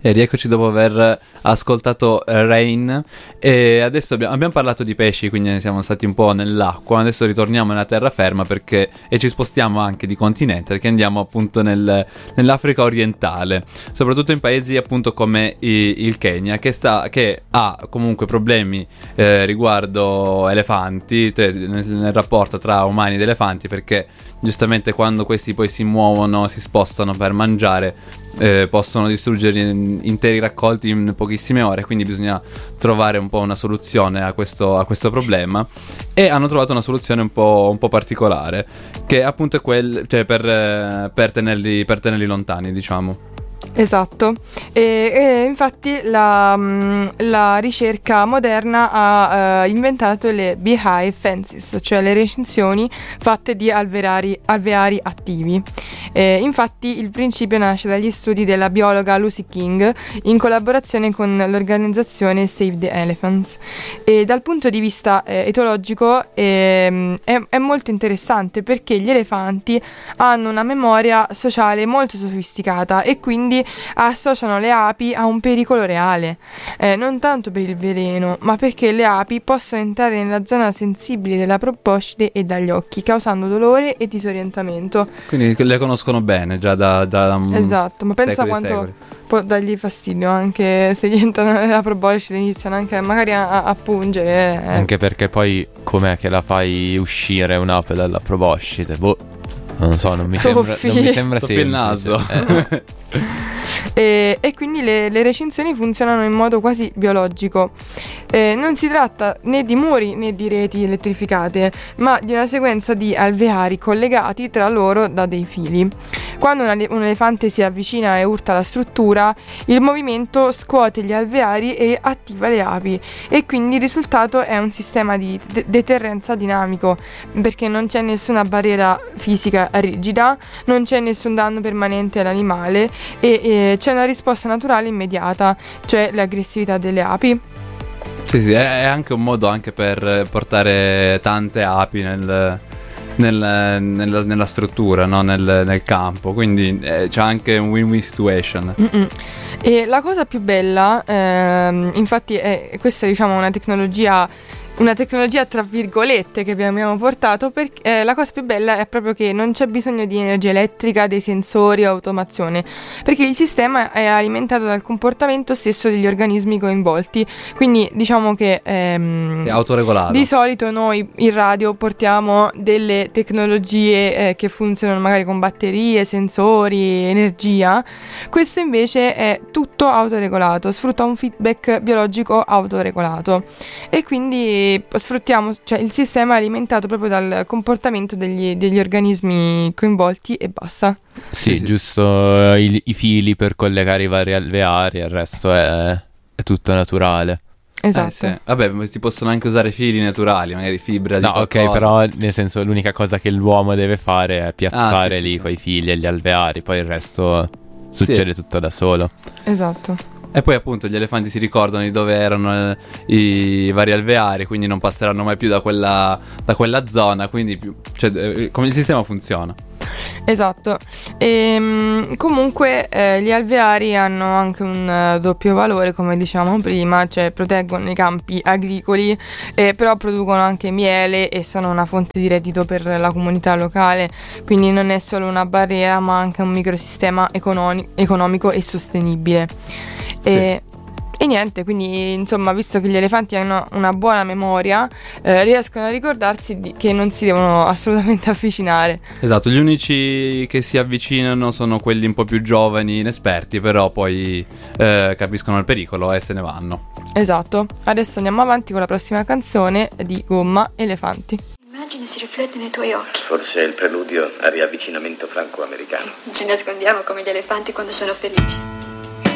E rieccoci dopo aver ascoltato Rain, e adesso abbiamo parlato di pesci, quindi siamo stati un po' nell'acqua. Adesso ritorniamo nella terraferma e ci spostiamo anche di continente, perché andiamo appunto nell'Africa orientale, soprattutto in paesi appunto come il Kenya, che ha comunque problemi riguardo elefanti, nel rapporto tra umani ed elefanti, perché giustamente quando questi poi si muovono, si spostano per mangiare, possono distruggere interi raccolti in pochissime ore, quindi bisogna trovare un po' una soluzione a questo problema, e hanno trovato una soluzione un po' particolare, che appunto è cioè per tenerli lontani, diciamo. Esatto, e infatti la ricerca moderna ha inventato le beehive fences, cioè le recinzioni fatte di alveari attivi. Infatti il principio nasce dagli studi della biologa Lucy King in collaborazione con l'organizzazione Save the Elephants, e dal punto di vista etologico è molto interessante, perché gli elefanti hanno una memoria sociale molto sofisticata e quindi associano le api a un pericolo reale, non tanto per il veleno, ma perché le api possono entrare nella zona sensibile della proboscide e dagli occhi, causando dolore e disorientamento. Quindi le conoscono bene già da esatto, ma pensa quanto può dargli fastidio, anche se gli entrano nella proboscide, iniziano anche magari a pungere. Anche perché poi com'è che la fai uscire un'ape dalla proboscide? Non so, non mi sembra Soffi il naso. E quindi le recinzioni funzionano in modo quasi biologico. Non si tratta né di muri né di reti elettrificate, ma di una sequenza di alveari collegati tra loro da dei fili. Quando un elefante si avvicina e urta la struttura, il movimento scuote gli alveari e attiva le api, e quindi il risultato è un sistema di deterrenza dinamico, perché non c'è nessuna barriera fisica rigida, non c'è nessun danno permanente all'animale, e c'è una risposta naturale immediata, cioè l'aggressività delle api. Sì, è anche un modo anche per portare tante api nella struttura, no? nel campo, quindi c'è anche un win-win situation. E la cosa più bella, infatti, questa, diciamo, una tecnologia tra virgolette che abbiamo portato, perché la cosa più bella è proprio che non c'è bisogno di energia elettrica, dei sensori o automazione, perché il sistema è alimentato dal comportamento stesso degli organismi coinvolti. Quindi diciamo che è autoregolato. Di solito noi in radio portiamo delle tecnologie che funzionano magari con batterie, sensori, energia. Questo invece è tutto autoregolato, sfrutta un feedback biologico autoregolato, e quindi sfruttiamo, cioè il sistema è alimentato proprio dal comportamento degli organismi coinvolti, e basta. Sì, giusto i fili per collegare i vari alveari, il resto è tutto naturale. Esatto. Sì. Vabbè, si possono anche usare fili naturali, magari fibra di qualcosa. Ok, però nel senso l'unica cosa che l'uomo deve fare è piazzare lì quei fili e gli alveari, poi il resto succede tutto da solo. Esatto. E poi appunto gli elefanti si ricordano di dove erano i vari alveari, quindi non passeranno mai più da quella zona, quindi come il sistema funziona. Esatto. Comunque gli alveari hanno anche un doppio valore, come dicevamo prima, cioè proteggono i campi agricoli, però producono anche miele e sono una fonte di reddito per la comunità locale, quindi non è solo una barriera ma anche un microsistema economico e sostenibile. E niente, quindi insomma, visto che gli elefanti hanno una buona memoria, riescono a ricordarsi che non si devono assolutamente avvicinare. Esatto, gli unici che si avvicinano sono quelli un po' più giovani, inesperti, però poi capiscono il pericolo e se ne vanno. Esatto, adesso andiamo avanti con la prossima canzone di Gomma Elefanti. L'immagine si riflette nei tuoi occhi. Forse è il preludio al riavvicinamento franco-americano. Ci nascondiamo come gli elefanti quando sono felici.